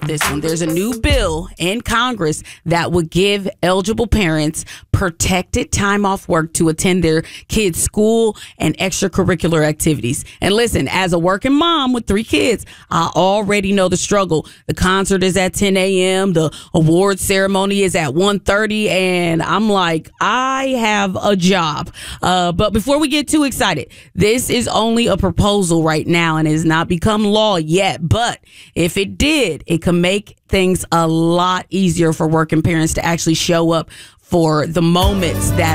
this one. There's a new bill in Congress that would give eligible parents protected time off work to attend their kids' school and extracurricular activities. And listen, as a working mom with 3 kids, I already know the struggle. The concert is at 10 a.m. The award ceremony is at 1:30, and I'm like, I have a job. But before we get too excited, this is only a proposal right now and has not become law yet. But if it did, it could make things a lot easier for working parents to actually show up for the moments that